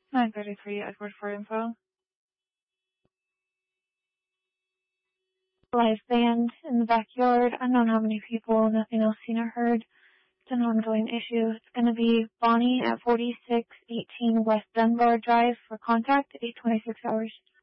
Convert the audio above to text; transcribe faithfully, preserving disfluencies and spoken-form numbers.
nine thirty-three, Edward for info. Live band in the backyard. Unknown how many people. Nothing else seen or heard. It's an ongoing issue. It's going to be Bonnie at forty-six eighteen West Dunbar Drive for contact, eight twenty-six hours.